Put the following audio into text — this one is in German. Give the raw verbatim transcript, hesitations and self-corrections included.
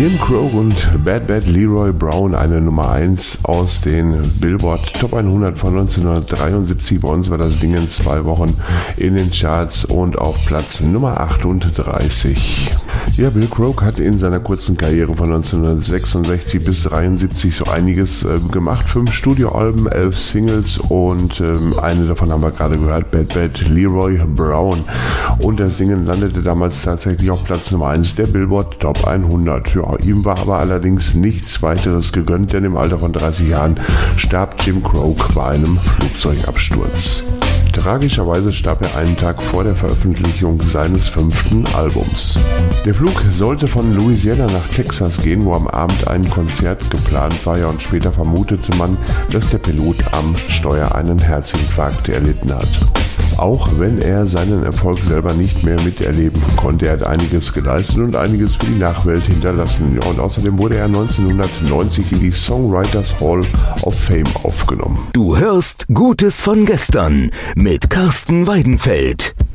Jim Croce und Bad Bad Leroy Brown, eine Nummer eins aus den Billboard Top hundert von neunzehnhundertdreiundsiebzig. Bei uns war das Ding in zwei Wochen in den Charts und auf Platz Nummer achtunddreißig. Ja, Bill Croce hat in seiner kurzen Karriere von neunzehnhundertsechsundsechzig bis dreiundsiebzig so einiges äh, gemacht. Fünf Studioalben, elf Singles und ähm, eine davon haben wir gerade gehört, Bad Bad Leroy Brown. Und das Ding landete damals tatsächlich auf Platz Nummer eins der Billboard Top hundert. Ja, ihm war aber allerdings nichts weiteres gegönnt, denn im Alter von dreißig Jahren starb Jim Croce bei einem Flugzeugabsturz. Tragischerweise starb er einen Tag vor der Veröffentlichung seines fünften Albums. Der Flug sollte von Louisiana nach Texas gehen, wo am Abend ein Konzert geplant war, ja, und später vermutete man, dass der Pilot am Steuer einen Herzinfarkt erlitten hat. Auch wenn er seinen Erfolg selber nicht mehr miterleben konnte, er hat einiges geleistet und einiges für die Nachwelt hinterlassen. Und außerdem wurde er neunzehnhundertneunzig in die Songwriters Hall of Fame aufgenommen. Du hörst Gutes von gestern mit Carsten Weidenfeld.